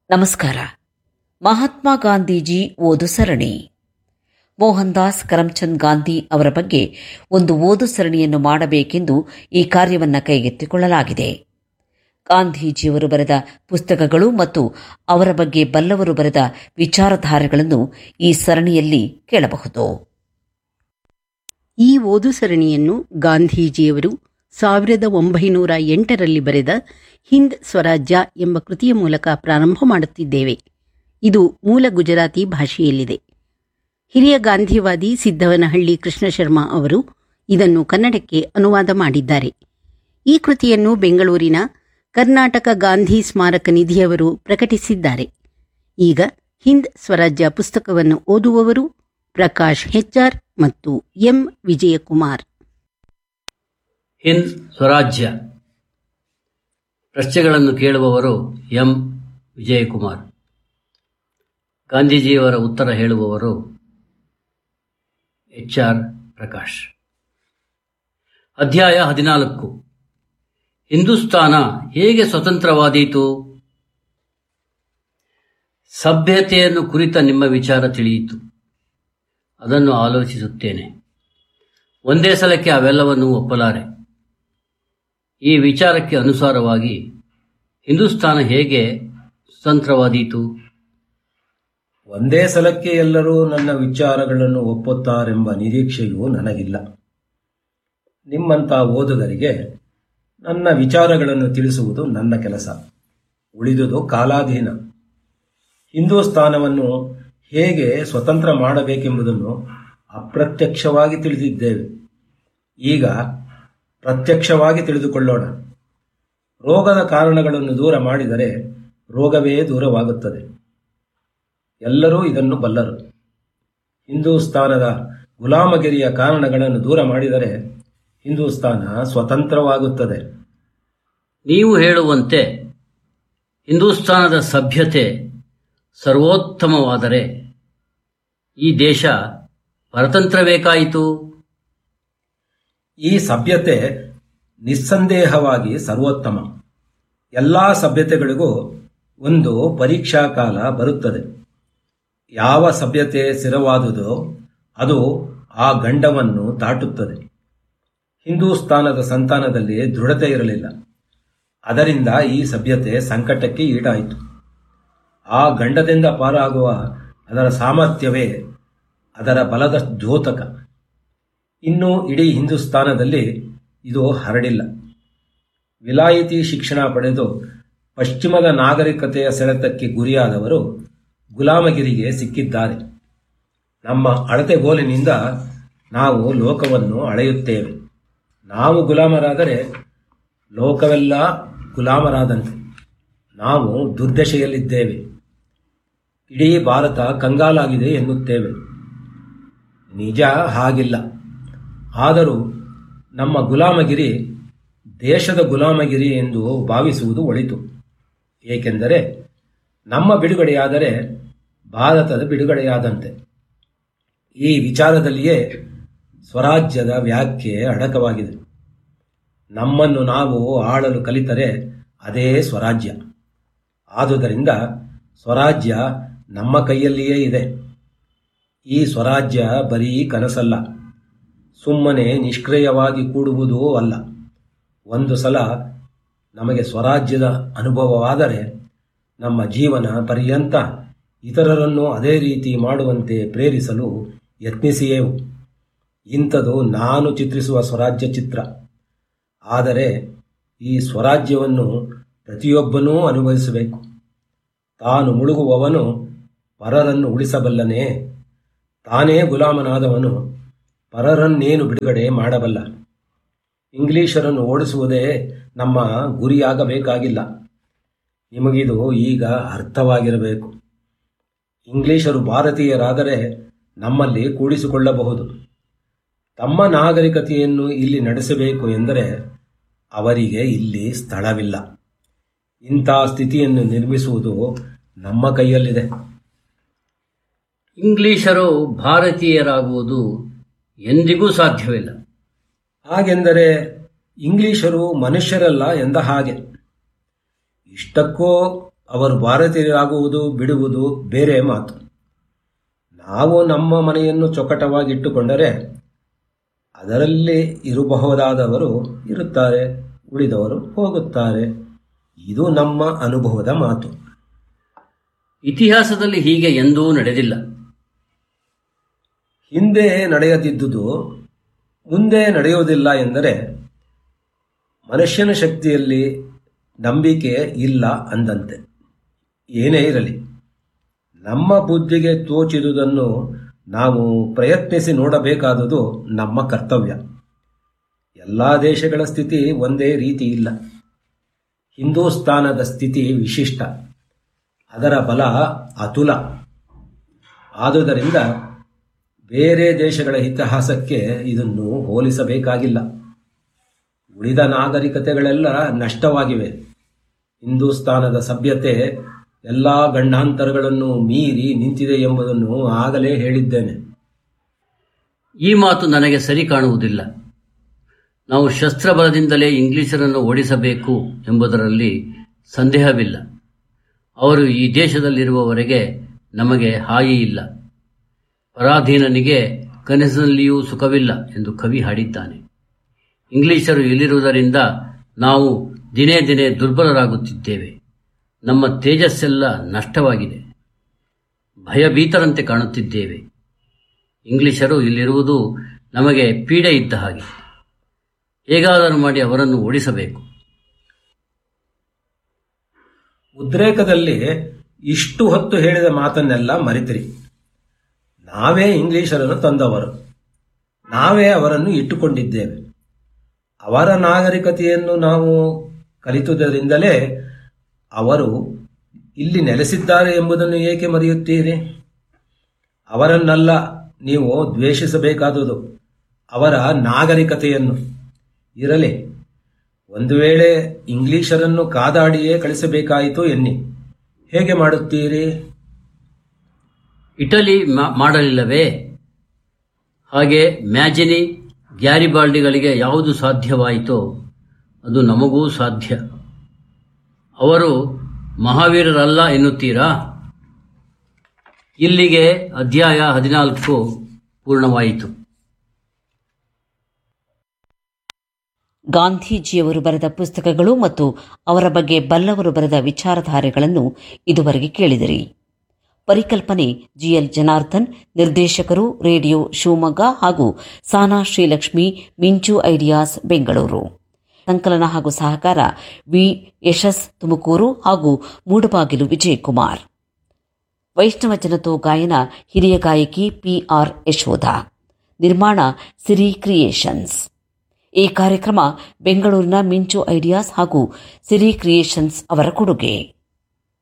ನಮಸ್ಕಾರ. ಮಹಾತ್ಮ ಗಾಂಧೀಜಿ ಓದು ಸರಣಿ. ಮೋಹನ್ ದಾಸ್ ಕರಮ್ಚಂದ್ ಗಾಂಧಿ ಅವರ ಬಗ್ಗೆ ಒಂದು ಓದು ಸರಣಿಯನ್ನು ಮಾಡಬೇಕೆಂದು ಈ ಕಾರ್ಯವನ್ನು ಕೈಗೆತ್ತಿಕೊಳ್ಳಲಾಗಿದೆ. ಗಾಂಧೀಜಿಯವರು ಬರೆದ ಪುಸ್ತಕಗಳು ಮತ್ತು ಅವರ ಬಗ್ಗೆ ಬಲ್ಲವರು ಬರೆದ ವಿಚಾರಧಾರೆಗಳನ್ನು ಈ ಸರಣಿಯಲ್ಲಿ ಕೇಳಬಹುದು. ಈ ಓದು ಸರಣಿಯನ್ನು ಗಾಂಧೀಜಿಯವರು 1908ರಲ್ಲಿ ಬರೆದ ಹಿಂದ್ ಸ್ವರಾಜ್ಯ ಎಂಬ ಕೃತಿಯ ಮೂಲಕ ಪ್ರಾರಂಭ ಮಾಡುತ್ತಿದ್ದೇವೆ. ಇದು ಮೂಲ ಗುಜರಾತಿ ಭಾಷೆಯಲ್ಲಿದೆ. ಹಿರಿಯ ಗಾಂಧಿವಾದಿ ಸಿದ್ದವನಹಳ್ಳಿ ಕೃಷ್ಣ ಶರ್ಮಾ ಅವರು ಇದನ್ನು ಕನ್ನಡಕ್ಕೆ ಅನುವಾದ ಮಾಡಿದ್ದಾರೆ. ಈ ಕೃತಿಯನ್ನು ಬೆಂಗಳೂರಿನ ಕರ್ನಾಟಕ ಗಾಂಧಿ ಸ್ಮಾರಕ ನಿಧಿಯವರು ಪ್ರಕಟಿಸಿದ್ದಾರೆ. ಈಗ ಹಿಂದ್ ಸ್ವರಾಜ್ಯ ಪುಸ್ತಕವನ್ನು ಓದುವವರು ಪ್ರಕಾಶ್ ಹೆಚ್ಆರ್ ಮತ್ತು ಎಂ ವಿಜಯಕುಮಾರ್. ಹಿಂದ್ ಸ್ವರಾಜ್ಯ. ಪ್ರಶ್ನೆಗಳನ್ನು ಕೇಳುವವರು ಎಂ ವಿಜಯಕುಮಾರ್. ಗಾಂಧೀಜಿಯವರ ಉತ್ತರ ಹೇಳುವವರು ಎಚ್ಆರ್ ಪ್ರಕಾಶ್. ಅಧ್ಯಾಯ 14. ಹಿಂದೂಸ್ತಾನ ಹೇಗೆ ಸ್ವತಂತ್ರವಾದೀತು? ಸಭ್ಯತೆಯನ್ನು ಕುರಿತ ನಿಮ್ಮ ವಿಚಾರ ತಿಳಿಯಿತು. ಅದನ್ನು ಆಲೋಚಿಸುತ್ತೇನೆ. ಒಂದೇ ಸಲಕ್ಕೆ ಅವೆಲ್ಲವನ್ನೂ ಒಪ್ಪಲಾರೆ. ಈ ವಿಚಾರಕ್ಕೆ ಅನುಸಾರವಾಗಿ ಹಿಂದೂಸ್ತಾನ ಹೇಗೆ ಸ್ವತಂತ್ರವಾದೀತು? ಒಂದೇ ಸಲಕ್ಕೆ ಎಲ್ಲರೂ ನನ್ನ ವಿಚಾರಗಳನ್ನು ಒಪ್ಪುತ್ತಾರೆಂಬ ನಿರೀಕ್ಷೆಯೂ ನನಗಿಲ್ಲ. ನಿಮ್ಮಂಥ ಓದುಗರಿಗೆ ನನ್ನ ವಿಚಾರಗಳನ್ನು ತಿಳಿಸುವುದು ನನ್ನ ಕೆಲಸ. ಉಳಿದುದು ಕಾಲಾಧೀನ. ಹಿಂದೂಸ್ತಾನವನ್ನು ಹೇಗೆ ಸ್ವತಂತ್ರ ಮಾಡಬೇಕೆಂಬುದನ್ನು ಅಪ್ರತ್ಯಕ್ಷವಾಗಿ ತಿಳಿದಿದ್ದೇವೆ. ಈಗ ಪ್ರತ್ಯಕ್ಷವಾಗಿ ತಿಳಿದುಕೊಳ್ಳೋಣ. ರೋಗದ ಕಾರಣಗಳನ್ನು ದೂರ ಮಾಡಿದರೆ ರೋಗವೇ ದೂರವಾಗುತ್ತದೆ. ಎಲ್ಲರೂ ಇದನ್ನು ಬಲ್ಲರು. ಹಿಂದೂಸ್ತಾನದ ಗುಲಾಮಗಿರಿಯ ಕಾರಣಗಳನ್ನು ದೂರ ಮಾಡಿದರೆ ಹಿಂದೂಸ್ತಾನ ಸ್ವತಂತ್ರವಾಗುತ್ತದೆ. ನೀವು ಹೇಳುವಂತೆ ಹಿಂದೂಸ್ತಾನದ ಸಭ್ಯತೆ ಸರ್ವೋತ್ತಮವಾದರೆ ಈ ದೇಶ ಪರತಂತ್ರ ಬೇಕಾಯಿತು. ಈ ಸಭ್ಯತೆ ನಿಸ್ಸಂದೇಹವಾಗಿ ಸರ್ವೋತ್ತಮ. ಎಲ್ಲ ಸಭ್ಯತೆಗಳಿಗೂ ಒಂದು ಪರೀಕ್ಷಾ ಕಾಲ ಬರುತ್ತದೆ. ಯಾವ ಸಭ್ಯತೆ ಸ್ಥಿರವಾದುದೋ ಅದು ಆ ಗಂಡವನ್ನು ದಾಟುತ್ತದೆ. ಹಿಂದೂಸ್ತಾನದ ಸಂತಾನದಲ್ಲಿ ದೃಢತೆ ಇರಲಿಲ್ಲ. ಅದರಿಂದ ಈ ಸಭ್ಯತೆ ಸಂಕಟಕ್ಕೆ ಈಡಾಯಿತು. ಆ ಗಂಡದಿಂದ ಪಾರಾಗುವ ಅದರ ಸಾಮರ್ಥ್ಯವೇ ಅದರ ಬಲದ ದ್ಯೋತಕ. ಇನ್ನೂ ಇಡೀ ಹಿಂದೂಸ್ತಾನದಲ್ಲಿ ಇದು ಹರಡಿಲ್ಲ. ವಿಲಾಯಿತಿ ಶಿಕ್ಷಣ ಪಡೆದು ಪಶ್ಚಿಮದ ನಾಗರಿಕತೆಯ ಸೆಳೆತಕ್ಕೆ ಗುರಿಯಾದವರು ಗುಲಾಮಗಿರಿಗೆ ಸಿಕ್ಕಿದ್ದಾರೆ. ನಮ್ಮ ಅಳತೆಗೋಲಿನಿಂದ ನಾವು ಲೋಕವನ್ನು ಅಳೆಯುತ್ತೇವೆ. ನಾವು ಗುಲಾಮರಾದರೆ ಲೋಕವೆಲ್ಲ ಗುಲಾಮರಾದಂತೆ. ನಾವು ದುರ್ದಶೆಯಲ್ಲಿದ್ದೇವೆ. ಇಡೀ ಭಾರತ ಕಂಗಾಲಾಗಿದೆ ಎನ್ನುತ್ತೇವೆ. ನಿಜ ಹಾಗಿಲ್ಲ. ಆದರೂ ನಮ್ಮ ಗುಲಾಮಗಿರಿ ದೇಶದ ಗುಲಾಮಗಿರಿ ಎಂದು ಭಾವಿಸುವುದು ಒಳಿತು. ಏಕೆಂದರೆ ನಮ್ಮ ಬಿಡುಗಡೆಯಾದರೆ ಭಾರತದ ಬಿಡುಗಡೆಯಾದಂತೆ. ಈ ವಿಚಾರದಲ್ಲಿಯೇ ಸ್ವರಾಜ್ಯದ ವ್ಯಾಖ್ಯೆ ಅಡಕವಾಗಿದೆ. ನಮ್ಮನ್ನು ನಾವು ಆಳಲು ಕಲಿತರೆ ಅದೇ ಸ್ವರಾಜ್ಯ. ಆದುದರಿಂದ ಸ್ವರಾಜ್ಯ ನಮ್ಮ ಕೈಯಲ್ಲಿಯೇ ಇದೆ. ಈ ಸ್ವರಾಜ್ಯ ಬರೀ ಕನಸಲ್ಲ, ಸುಮ್ಮನೆ ನಿಷ್ಕ್ರಿಯವಾಗಿ ಕೂಡುವುದೂ ಅಲ್ಲ. ಒಂದು ಸಲ ನಮಗೆ ಸ್ವರಾಜ್ಯದ ಅನುಭವವಾದರೆ ನಮ್ಮ ಜೀವನ ಪರ್ಯಂತ ಇತರರನ್ನು ಅದೇ ರೀತಿ ಮಾಡುವಂತೆ ಪ್ರೇರಿಸಲು ಯತ್ನಿಸಿಯೇವು. ಇಂಥದು ನಾನು ಚಿತ್ರಿಸುವ ಸ್ವರಾಜ್ಯ ಚಿತ್ರ. ಆದರೆ ಈ ಸ್ವರಾಜ್ಯವನ್ನು ಪ್ರತಿಯೊಬ್ಬನೂ ಅನುಭವಿಸಬೇಕು. ತಾನು ಮುಳುಗುವವನು ಪರರನ್ನು ಉಳಿಸಬಲ್ಲನೇ? ತಾನೇ ಗುಲಾಮನಾದವನು ಪರರನ್ನೇನು ಬಿಡುಗಡೆ ಮಾಡಬಲ್ಲ? ಇಂಗ್ಲಿಷರನ್ನು ಓಡಿಸುವುದೇ ನಮ್ಮ ಗುರಿಯಾಗಬೇಕಾಗಿಲ್ಲ. ನಿಮಗಿದು ಈಗ ಅರ್ಥವಾಗಿರಬೇಕು. ಇಂಗ್ಲಿಷರು ಭಾರತೀಯರಾದರೆ ನಮ್ಮಲ್ಲಿ ಕೂಡಿಸಿಕೊಳ್ಳಬಹುದು. ತಮ್ಮ ನಾಗರಿಕತೆಯನ್ನು ಇಲ್ಲಿ ನಡೆಸಬೇಕು ಎಂದರೆ ಅವರಿಗೆ ಇಲ್ಲಿ ಸ್ಥಳವಿಲ್ಲ. ಇಂಥ ಸ್ಥಿತಿಯನ್ನು ನಿರ್ಮಿಸುವುದು ನಮ್ಮ ಕೈಯಲ್ಲಿದೆ. ಇಂಗ್ಲಿಷರು ಭಾರತೀಯರಾಗುವುದು ಎಂದಿಗೂ ಸಾಧ್ಯವಿಲ್ಲ. ಹಾಗೆಂದರೆ ಇಂಗ್ಲಿಷರು ಮನುಷ್ಯರಲ್ಲ ಎಂದ ಹಾಗೆ. ಇಷ್ಟಕ್ಕೂ ಅವರು ಭಾರತೀಯರಾಗುವುದು ಬಿಡುವುದು ಬೇರೆ ಮಾತು. ನಾವು ನಮ್ಮ ಮನೆಯನ್ನು ಚೊಕಟವಾಗಿಟ್ಟುಕೊಂಡರೆ ಅದರಲ್ಲಿ ಇರಬಹುದಾದವರು ಇರುತ್ತಾರೆ, ಉಳಿದವರು ಹೋಗುತ್ತಾರೆ. ಇದು ನಮ್ಮ ಅನುಭವದ ಮಾತು. ಇತಿಹಾಸದಲ್ಲಿ ಹೀಗೆ ಎಂದೂ ನಡೆದಿಲ್ಲ. ಹಿಂದೆ ನಡೆಯದಿದ್ದುದು ಮುಂದೆ ನಡೆಯುವುದಿಲ್ಲ ಎಂದರೆ ಮನುಷ್ಯನ ಶಕ್ತಿಯಲ್ಲಿ ನಂಬಿಕೆ ಇಲ್ಲ ಅಂದಂತೆ. ಏನೇ ಇರಲಿ, ನಮ್ಮ ಬುದ್ಧಿಗೆ ತೋಚಿದುದನ್ನು ನಾವು ಪ್ರಯತ್ನಿಸಿ ನೋಡಬೇಕಾದುದು ನಮ್ಮ ಕರ್ತವ್ಯ. ಎಲ್ಲ ದೇಶಗಳ ಸ್ಥಿತಿ ಒಂದೇ ರೀತಿ ಇಲ್ಲ. ಹಿಂದೂಸ್ತಾನದ ಸ್ಥಿತಿ ವಿಶಿಷ್ಟ, ಅದರ ಬಲ ಅತುಲ. ಆದುದರಿಂದ ಬೇರೆ ದೇಶಗಳ ಇತಿಹಾಸಕ್ಕೆ ಇದನ್ನು ಹೋಲಿಸಬೇಕಾಗಿಲ್ಲ. ಉಳಿದ ನಾಗರಿಕತೆಗಳೆಲ್ಲ ನಷ್ಟವಾಗಿವೆ. ಹಿಂದೂಸ್ತಾನದ ಸಭ್ಯತೆ ಎಲ್ಲ ಗಂಡಾಂತರಗಳನ್ನು ಮೀರಿ ನಿಂತಿದೆ ಎಂಬುದನ್ನು ಆಗಲೇ ಹೇಳಿದ್ದೇನೆ. ಈ ಮಾತು ನನಗೆ ಸರಿ ಕಾಣುವುದಿಲ್ಲ. ನಾವು ಶಸ್ತ್ರಬಲದಿಂದಲೇ ಇಂಗ್ಲಿಷರನ್ನು ಓಡಿಸಬೇಕು ಎಂಬುದರಲ್ಲಿ ಸಂದೇಹವಿಲ್ಲ. ಅವರು ಈ ದೇಶದಲ್ಲಿರುವವರೆಗೆ ನಮಗೆ ಹಾಯಿ ಇಲ್ಲ. ಪರಾಧೀನನಿಗೆ ಕನಸಿನಲ್ಲಿಯೂ ಸುಖವಿಲ್ಲ ಎಂದು ಕವಿ ಹಾಡಿದ್ದಾನೆ. ಇಂಗ್ಲಿಷರು ಇಲ್ಲಿರುವುದರಿಂದ ನಾವು ದಿನೇ ದಿನೇ ದುರ್ಬಲರಾಗುತ್ತಿದ್ದೇವೆ. ನಮ್ಮ ತೇಜಸ್ಸೆಲ್ಲ ನಷ್ಟವಾಗಿದೆ. ಭಯಭೀತರಂತೆ ಕಾಣುತ್ತಿದ್ದೇವೆ. ಇಂಗ್ಲಿಷರು ಇಲ್ಲಿರುವುದು ನಮಗೆ ಪೀಡೆ ಇದ್ದ ಹಾಗೆ. ಹೇಗಾದರೂ ಮಾಡಿ ಅವರನ್ನು ಓಡಿಸಬೇಕು. ಉದ್ರೇಕದಲ್ಲಿ ಇಷ್ಟು ಹೊತ್ತು ಹೇಳಿದ ಮಾತನ್ನೆಲ್ಲ ಮರೆತಿರಿ. ನಾವೇ ಇಂಗ್ಲಿಷರನ್ನು ತಂದವರು, ನಾವೇ ಅವರನ್ನು ಇಟ್ಟುಕೊಂಡಿದ್ದೇವೆ. ಅವರ ನಾಗರಿಕತೆಯನ್ನು ನಾವು ಕಲಿತುದರಿಂದಲೇ ಅವರು ಇಲ್ಲಿ ನೆಲೆಸಿದ್ದಾರೆ ಎಂಬುದನ್ನು ಏಕೆ ಮರೆಯುತ್ತೀರಿ? ಅವರನ್ನೆಲ್ಲ ನೀವು ದ್ವೇಷಿಸಬೇಕಾದುದು, ಅವರ ನಾಗರಿಕತೆಯನ್ನು. ಇರಲಿ, ಒಂದು ವೇಳೆ ಇಂಗ್ಲಿಷರನ್ನು ಕಾದಾಡಿಯೇ ಕಳಿಸಬೇಕಾಯಿತು ಎನ್ನಿ, ಹೇಗೆ ಮಾಡುತ್ತೀರಿ? ಇಟಲಿ ಮಾಡಲಿಲ್ಲವೇ? ಹಾಗೆ ಮ್ಯಾಜಿನಿ, ಗ್ಯಾರಿಬಾಲ್ಡಿಗಳಿಗೆ ಯಾವುದು ಸಾಧ್ಯವಾಯಿತೋ ಅದು ನಮಗೂ ಸಾಧ್ಯ. ಅವರು ಮಹಾವೀರರಲ್ಲ ಎನ್ನುತ್ತೀರಾ? ಇಲ್ಲಿಗೆ ಅಧ್ಯಾಯ 14 ಪೂರ್ಣವಾಯಿತು. ಗಾಂಧೀಜಿಯವರು ಬರೆದ ಪುಸ್ತಕಗಳು ಮತ್ತು ಅವರ ಬಗ್ಗೆ ಬಲ್ಲವರು ಬರೆದ ವಿಚಾರಧಾರೆಗಳನ್ನು ಇದುವರೆಗೆ ಕೇಳಿದಿರಿ. ಪರಿಕಲ್ಪನೆ ಜಿಎಲ್ ಜನಾರ್ದನ್, ನಿರ್ದೇಶಕರು ರೇಡಿಯೋ ಶಿವಮೊಗ್ಗ ಹಾಗೂ ಸಾನಾ ಶ್ರೀಲಕ್ಷ್ಮಿ, ಮಿಂಚು ಐಡಿಯಾಸ್ ಬೆಂಗಳೂರು. ಸಂಕಲನ ಹಾಗೂ ಸಹಕಾರ ವಿ ಯಶಸ್ ತುಮಕೂರು ಹಾಗೂ ಮೂಡಬಾಗಿಲು ವಿಜಯಕುಮಾರ್. ವೈಷ್ಣವ ಜನತೋ ಗಾಯನ ಹಿರಿಯ ಗಾಯಕಿ ಪಿಆರ್ ಯಶೋಧ. ನಿರ್ಮಾಣ ಸಿರಿ ಕ್ರಿಯೇಷನ್ಸ್. ಈ ಕಾರ್ಯಕ್ರಮ ಬೆಂಗಳೂರಿನ ಮಿಂಚು ಐಡಿಯಾಸ್ ಹಾಗೂ ಸಿರಿ ಕ್ರಿಯೇಷನ್ಸ್ ಅವರ ಕೊಡುಗೆ.